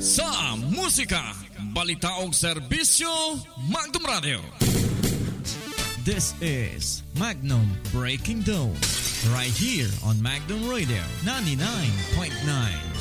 Sa musika, balita og serbisyo, Magnum Radio. This is Magnum Breaking Dawn, right here on Magnum Radio 99.9.